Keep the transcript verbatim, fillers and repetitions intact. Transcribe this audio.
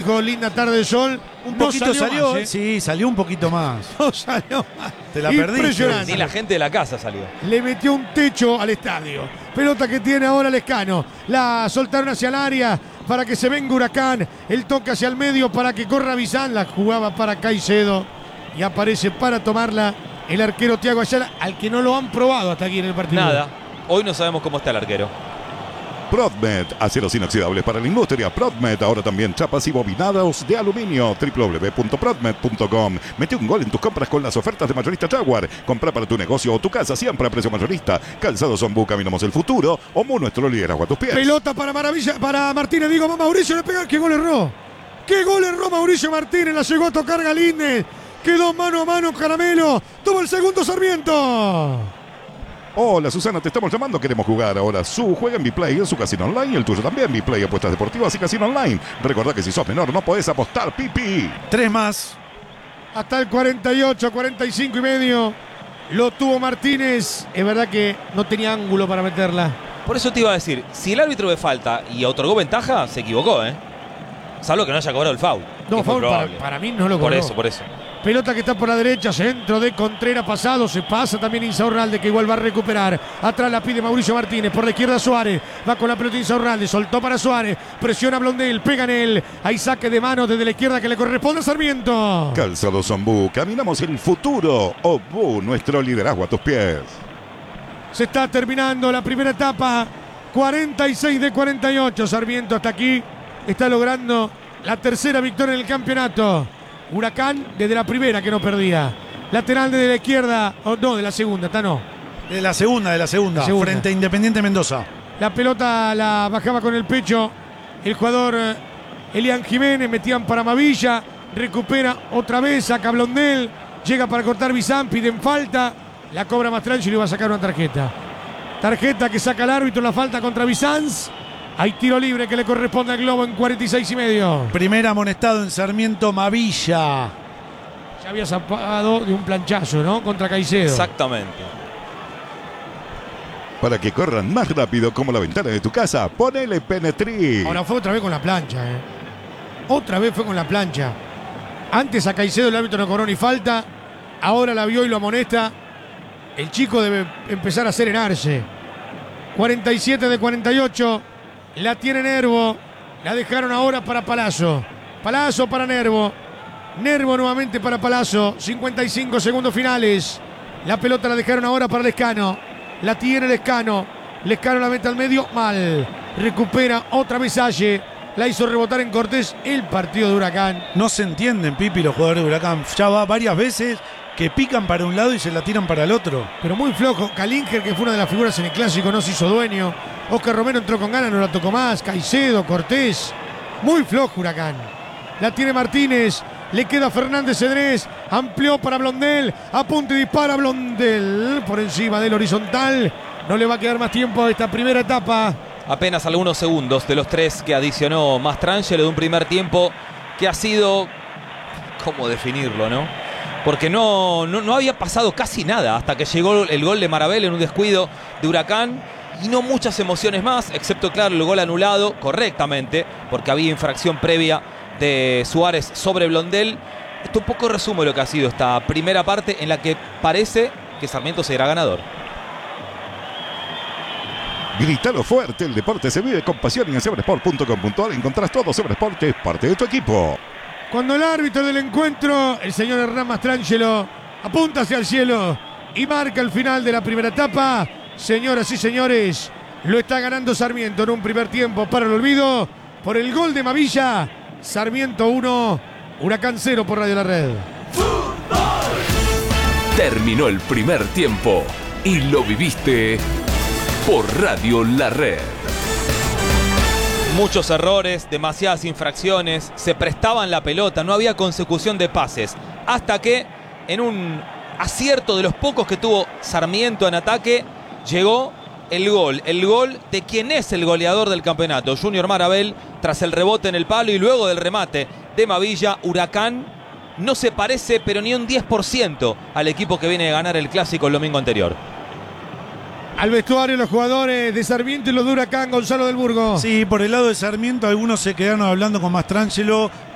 dijo linda tarde de sol. Un no poquito salió, salió, más, ¿eh? Sí, salió un poquito más. No salió más. Te la perdiste. Impresionante. Ni la gente de la casa salió. Le metió un techo al estadio. Pelota que tiene ahora Lescano. La soltaron hacia el área para que se venga Huracán. El toque hacia el medio para que corra Bizán. La jugaba para Caicedo. Y aparece para tomarla el arquero Thiago Ayala, al que no lo han probado hasta aquí en el partido. Nada. Hoy no sabemos cómo está el arquero. Prodmed, aceros inoxidables para la industria. Prodmed, ahora también chapas y bobinados de aluminio. doble u doble u doble u punto prodmed punto com. Mete un gol en tus compras con las ofertas de Mayorista Jaguar. Compra para tu negocio o tu casa siempre a precio mayorista. Calzados Ombú, caminamos el futuro. Omu, nuestro liderazgo a tus pies. Pelota para Maravilla, para Martínez. Digo, Mauricio le pega. ¿Qué gol erró? ¿Qué gol erró Mauricio Martínez? La llegó a tocar Galíndez. Quedó mano a mano Caramelo. Toma el segundo Sarmiento. Hola Susana, te estamos llamando, queremos jugar ahora. Su juega en Biplay, en su casino online, y el tuyo también, Biplay, apuestas deportivas y casino online. Recordá que si sos menor no podés apostar, pipi. Tres más. Hasta el cuarenta y ocho, cuarenta y cinco y medio. Lo tuvo Martínez. Es verdad que no tenía ángulo para meterla. Por eso te iba a decir, si el árbitro ve falta y otorgó ventaja, se equivocó, ¿eh? Salvo que no haya cobrado el foul. No, foul para, para mí no lo cobró. Por eso, por eso. Pelota que está por la derecha, centro de Contreras pasado, se pasa también Insaurralde que igual va a recuperar. Atrás la pide Mauricio Martínez, por la izquierda Suárez, va con la pelota Insaurralde, soltó para Suárez, presiona Blondel, pega en él, hay saque de mano desde la izquierda que le corresponde a Sarmiento. Calzados Ombú, caminamos el futuro. Ombú, nuestro liderazgo a tus pies. Se está terminando la primera etapa, cuarenta y seis de cuarenta y ocho, Sarmiento hasta aquí está logrando la tercera victoria en el campeonato. Huracán desde la primera que no perdía. Lateral desde la izquierda, oh, no, de la segunda, está no. De la segunda, de la segunda, segunda. Frente a Independiente Mendoza. La pelota la bajaba con el pecho el jugador eh, Elian Jiménez, metían para Mavilla, recupera otra vez, saca Blondel, llega para cortar Bizán, piden falta, la cobra Mastrangelo y le va a sacar una tarjeta. Tarjeta que saca el árbitro, la falta contra Bizanz. Hay tiro libre que le corresponde al Globo en cuarenta y seis y medio. Primer amonestado en Sarmiento Mavilla. Ya había zapado de un planchazo, ¿no? Contra Caicedo. Exactamente. Para que corran más rápido como la ventana de tu casa, ponele Penetri. Ahora fue otra vez con la plancha, ¿eh? Otra vez fue con la plancha. Antes a Caicedo el árbitro no cobró ni falta. Ahora la vio y lo amonesta. El chico debe empezar a serenarse. cuarenta y siete de cuarenta y ocho. La tiene Nervo. La dejaron ahora para Palazzo. Palazzo para Nervo. Nervo nuevamente para Palazzo. cincuenta y cinco segundos finales. La pelota la dejaron ahora para Lescano. La tiene Lescano. Lescano la mete al medio. Mal. Recupera otra vez Salle. La hizo rebotar en Cortés. El partido de Huracán. No se entienden, Pipi, los jugadores de Huracán. Ya va varias veces que pican para un lado y se la tiran para el otro. Pero muy flojo. Calinger, que fue una de las figuras en el clásico, no se hizo dueño. Oscar Romero entró con ganas, no la tocó más. Caicedo, Cortés. Muy flojo Huracán. La tiene Martínez. Le queda Fernández Cedrés. Amplió para Blondel. Apunta y dispara Blondel. Por encima del horizontal. No le va a quedar más tiempo a esta primera etapa. Apenas algunos segundos de los tres que adicionó Mastrangelo de un primer tiempo que ha sido... ¿Cómo definirlo, no? Porque no, no, no había pasado casi nada hasta que llegó el gol de Marabel en un descuido de Huracán. Y no muchas emociones más, excepto, claro, el gol anulado correctamente, porque había infracción previa de Suárez sobre Blondel. Esto un poco resume lo que ha sido esta primera parte en la que parece que Sarmiento será ganador. Gritalo fuerte, el deporte se vive con pasión y en sebresport punto com punto a r encontrás todo sobre Sport, que es parte de tu equipo. Cuando el árbitro del encuentro, el señor Hernán Mastrangelo, apunta hacia el cielo y marca el final de la primera etapa. Señoras y señores, lo está ganando Sarmiento en un primer tiempo para el olvido por el gol de Mavilla. Sarmiento uno, Huracán cero por Radio La Red. Terminó el primer tiempo y lo viviste por Radio La Red. Muchos errores, demasiadas infracciones, se prestaban la pelota, no había consecución de pases. Hasta que, en un acierto de los pocos que tuvo Sarmiento en ataque, llegó el gol. El gol de quien es el goleador del campeonato, Junior Marabel, tras el rebote en el palo y luego del remate de Mavilla. Huracán no se parece, pero ni un diez por ciento al equipo que viene de ganar el clásico el domingo anterior. Al vestuario los jugadores de Sarmiento y los de Huracán, Gonzalo del Burgo. Sí, por el lado de Sarmiento algunos se quedaron hablando con Mastrangelo